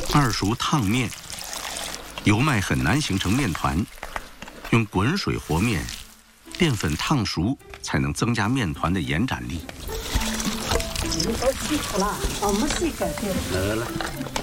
二熟烫面，油麦很难形成面团，用滚水和面，淀粉烫熟才能增加面团的延展力。 你都洗出了，我们洗个的。 来来来。